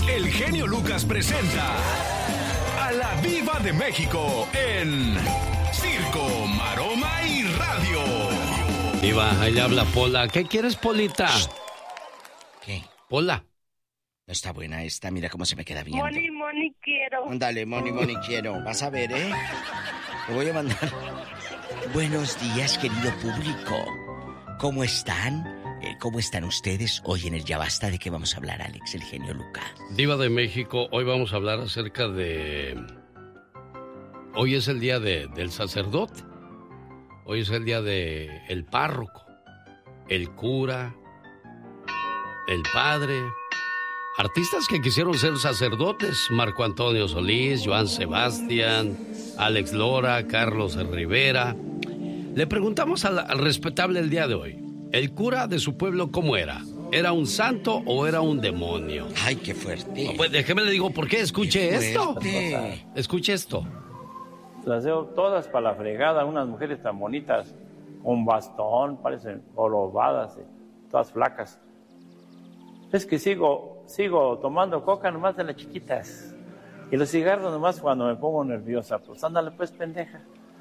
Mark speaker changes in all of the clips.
Speaker 1: el genio Lucas presenta a la Diva de México en Circo, Maroma y Radio.
Speaker 2: Diva, ahí le habla Pola. ¿Qué quieres, Polita?
Speaker 3: ¿Qué?
Speaker 2: Pola.
Speaker 3: No está buena esta, mira cómo se me queda viendo.
Speaker 4: Moni, quiero.
Speaker 3: Ándale, Moni, quiero. Vas a ver, ¿eh? Te voy a mandar. Buenos días, querido público. ¿Cómo están? ¿Cómo están ustedes? Hoy en el Ya Basta, ¿de qué vamos a hablar, Alex, el genio Lucas?
Speaker 2: Diva de México, hoy vamos a hablar acerca de... Hoy es el día del sacerdote. Hoy es el día del párroco, el cura, el padre. Artistas que quisieron ser sacerdotes: Marco Antonio Solís, Joan Sebastián, Alex Lora, Carlos Rivera. Le preguntamos al respetable el día de hoy, ¿el cura de su pueblo cómo era? ¿Era un santo o era un demonio?
Speaker 3: Ay, qué fuerte.
Speaker 2: No, pues déjeme le digo por qué. Escuche esto. Escuche esto.
Speaker 5: Las veo todas para la fregada, unas mujeres tan bonitas, con bastón, parecen jorobadas, todas flacas. Es que sigo tomando coca nomás de las chiquitas. Y los cigarros nomás cuando me pongo nerviosa. Pues ándale pues, pendeja.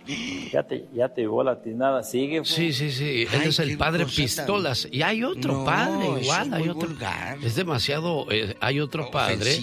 Speaker 5: Ya te llevó la tinada, sigue. Pues.
Speaker 2: Sí. Él es el padre Pistolas. Y hay otro padre igual, hay otro.
Speaker 3: Vulgar.
Speaker 2: Es demasiado, hay otro padre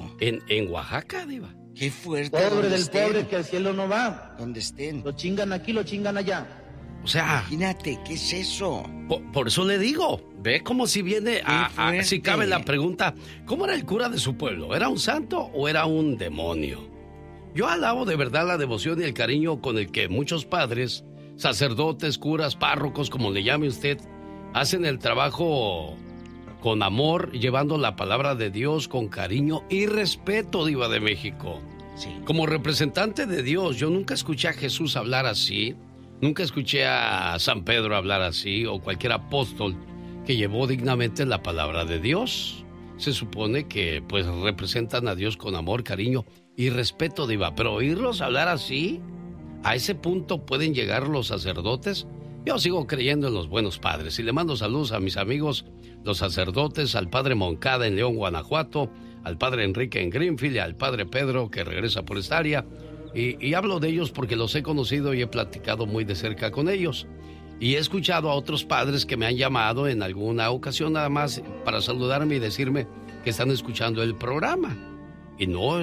Speaker 2: en Oaxaca, Diva.
Speaker 3: Qué fuerte.
Speaker 6: Pobre del pobre que al cielo no va.
Speaker 3: Donde estén.
Speaker 6: Lo chingan aquí, lo chingan allá.
Speaker 2: O sea,
Speaker 3: imagínate, ¿qué es eso?
Speaker 2: Por eso le digo, ve como si viene si cabe la pregunta, ¿cómo era el cura de su pueblo? ¿Era un santo o era un demonio? Yo alabo de verdad la devoción y el cariño con el que muchos padres, sacerdotes, curas, párrocos, como le llame usted, hacen el trabajo con amor, llevando la palabra de Dios con cariño y respeto, Diva de México.
Speaker 3: Sí.
Speaker 2: Como representante de Dios, yo nunca escuché a Jesús hablar así, nunca escuché a San Pedro hablar así, o cualquier apóstol que llevó dignamente la palabra de Dios. Se supone que pues representan a Dios con amor, cariño y respeto, Diva, pero oírlos hablar así, a ese punto pueden llegar los sacerdotes. Yo sigo creyendo en los buenos padres y le mando saludos a mis amigos, los sacerdotes, al padre Moncada en León, Guanajuato, al padre Enrique en Greenfield y al padre Pedro que regresa por esta área. Y hablo de ellos porque los he conocido y he platicado muy de cerca con ellos. Y he escuchado a otros padres que me han llamado en alguna ocasión nada más para saludarme y decirme que están escuchando el programa. Y no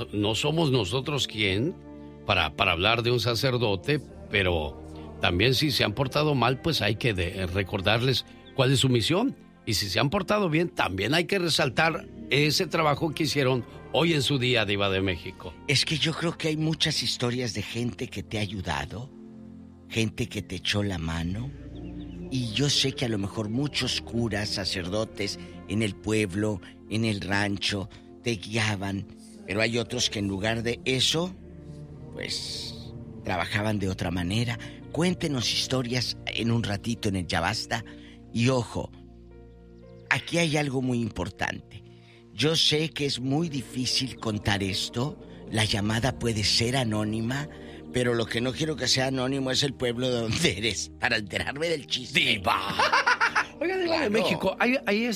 Speaker 2: somos nosotros quien para hablar de un sacerdote, pero también si se han portado mal, pues hay que recordarles cuál es su misión. Y si se han portado bien, también hay que resaltar ese trabajo que hicieron hoy en su día, Diva de México.
Speaker 3: Es que yo creo que hay muchas historias de gente que te ha ayudado, gente que te echó la mano. Y yo sé que a lo mejor muchos curas, sacerdotes en el pueblo, en el rancho, te guiaban. Pero hay otros que en lugar de eso, pues trabajaban de otra manera. Cuéntenos historias en un ratito en el Ya Basta. Y ojo, aquí hay algo muy importante. Yo sé que es muy difícil contar esto. La llamada puede ser anónima, pero lo que no quiero que sea anónimo es el pueblo de donde eres, para enterarme del chiste.
Speaker 2: ¡Diva! Oiga, Diva de México, hay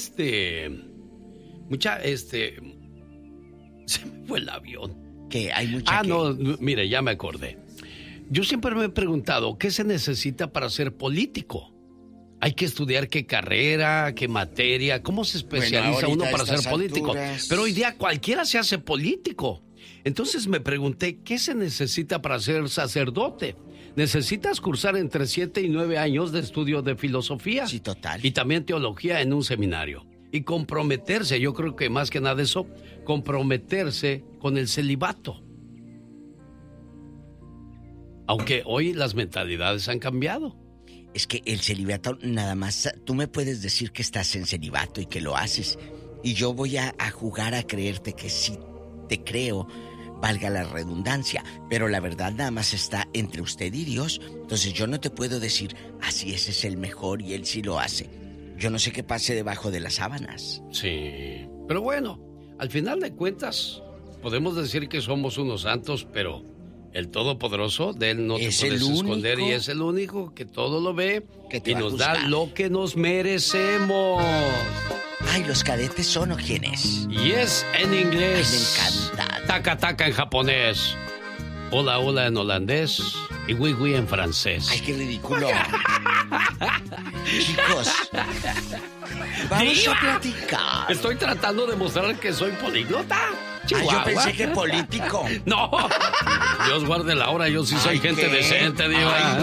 Speaker 2: mucha, se me fue el avión.
Speaker 3: ¿Qué? Hay mucha
Speaker 2: no, mire, ya me acordé. Yo siempre me he preguntado, ¿qué se necesita para ser político? Hay que estudiar qué carrera, qué materia, cómo se especializa uno para ser político. Pero hoy día cualquiera se hace político. Entonces me pregunté, ¿qué se necesita para ser sacerdote? Necesitas cursar entre 7 y 9 años de estudio de filosofía.
Speaker 3: Sí, total.
Speaker 2: Y también teología en un seminario. Y comprometerse, yo creo que más que nada eso, comprometerse con el celibato. Aunque hoy las mentalidades han cambiado.
Speaker 3: Es que el celibato nada más, tú me puedes decir que estás en celibato y que lo haces, y yo voy a jugar a creerte que sí te creo, valga la redundancia, pero la verdad nada más está entre usted y Dios. Entonces yo no te puedo decir, así ese es el mejor y él sí lo hace. Yo no sé qué pase debajo de las sábanas.
Speaker 2: Sí, pero bueno, al final de cuentas podemos decir que somos unos santos, pero El Todopoderoso, de Él no te
Speaker 3: Es
Speaker 2: puedes
Speaker 3: el
Speaker 2: esconder
Speaker 3: único
Speaker 2: y es el único que todo lo ve
Speaker 3: que te
Speaker 2: y
Speaker 3: va a
Speaker 2: nos da
Speaker 3: juzgar.
Speaker 2: lo que nos merecemos.
Speaker 3: Ay, ¿los Cadetes son o quién es?
Speaker 2: Y es en inglés.
Speaker 3: Ay, me encanta.
Speaker 2: Taca, taca en japonés. Hola, hola en holandés. Y oui, oui en francés.
Speaker 3: Ay, qué ridículo. Chicos, vamos
Speaker 2: ¡Diva!
Speaker 3: a platicar.
Speaker 2: Estoy tratando de mostrar que soy políglota.
Speaker 3: Ay,
Speaker 2: Chihuahua.
Speaker 3: yo pensé que político.
Speaker 2: No. Dios guarde la hora, yo sí soy
Speaker 3: Ay,
Speaker 2: gente
Speaker 3: ¿qué?
Speaker 2: decente, diva.
Speaker 3: Ay,